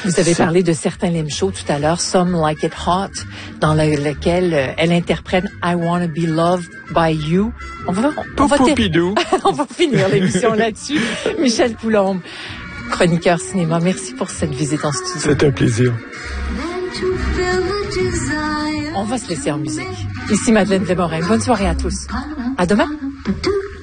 Vous avez parlé de certains Lim Show tout à l'heure, Some Like It Hot, dans lequel elle interprète I Wanna Be Loved by You. On va finir l'émission là-dessus. Michel Coulombe, chroniqueur cinéma, merci pour cette visite en studio. C'est un plaisir. On va se laisser en musique. Ici Madeleine Desmorin. Bonne soirée à tous. À demain.